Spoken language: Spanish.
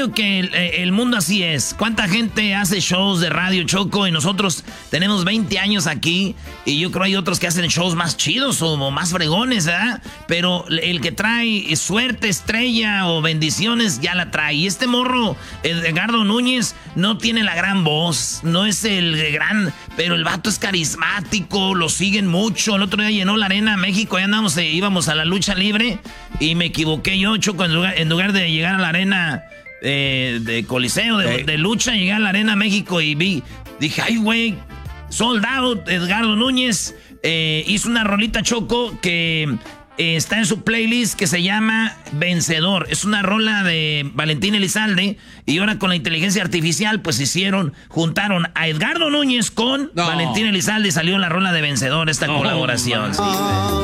digo que el mundo así es. ¿Cuánta gente hace shows de radio, Choco? Y nosotros tenemos 20 años aquí. Y yo creo hay otros que hacen shows más chidos o más fregones, ¿verdad? Pero el que trae suerte, estrella o bendiciones, ya la trae. Y este morro, Edgardo Núñez, no tiene la gran voz. No es el gran... Pero el vato es carismático, lo siguen mucho. El otro día llenó la Arena México. Allá andamos, íbamos a la lucha libre. Y me equivoqué yo, Choco, en lugar de llegar a la arena de Coliseo, de lucha, llegué a la Arena México y dije, ay, güey, sold out. Edgardo Núñez hizo una rolita, Choco, que está en su playlist que se llama Vencedor. Es una rola de Valentín Elizalde y ahora con la inteligencia artificial pues juntaron a Edgardo Núñez con Valentín Elizalde y salió la rola de Vencedor, esta colaboración. Sí,